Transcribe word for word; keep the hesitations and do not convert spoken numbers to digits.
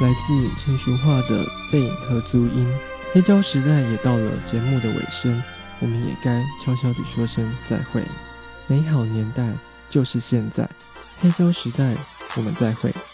来自成熟化的背影和足音。黑胶时代也到了节目的尾声，我们也该悄悄地说声再会。美好年代就是现在，黑胶时代，我们再会。